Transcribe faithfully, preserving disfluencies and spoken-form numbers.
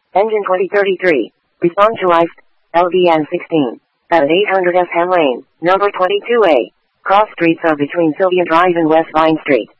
Engine twenty thirty-three. Respond to I L V N sixteen. At eight hundred S Ham Lane, number twenty-two A. Cross streets are between Sylvia Drive and West Vine Street.